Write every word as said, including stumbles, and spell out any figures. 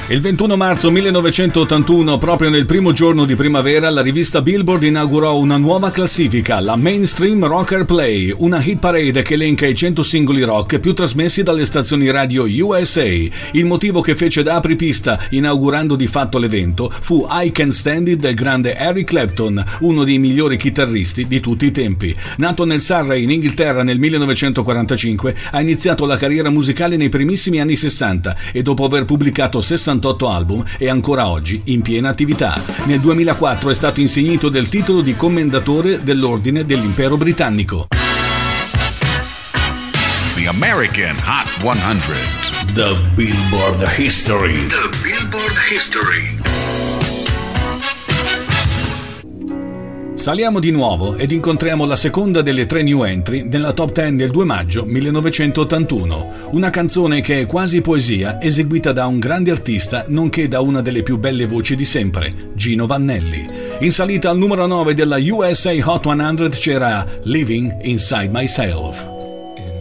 Il ventuno marzo millenovecentottantuno, proprio nel primo giorno di primavera, la rivista Billboard inaugurò una nuova classifica, la Mainstream Rocker Play, una hit parade che elenca i cento singoli rock più trasmessi dalle stazioni radio U S A. Il motivo che fece da apripista, inaugurando di fatto l'evento, fu I Can't Stand It del grande Eric Clapton, uno dei migliori chitarristi di tutti i tempi. Nato nel Surrey, in Inghilterra, nel millenovecentoquarantacinque, ha iniziato la carriera musicale nei primissimi anni sessanta e dopo aver pubblicato sessantotto album è ancora oggi in piena attività. Nel duemilaquattro è stato insignito del titolo di commendatore dell'Ordine dell'Impero Britannico. The American Hot hundred. The Billboard History. The Billboard History. Saliamo di nuovo ed incontriamo la seconda delle tre new entry nella top dieci del due maggio millenovecentottantuno. Una canzone che è quasi poesia, eseguita da un grande artista nonché da una delle più belle voci di sempre, Gino Vannelli. In salita al numero nove della U S A Hot cento c'era Living Inside Myself.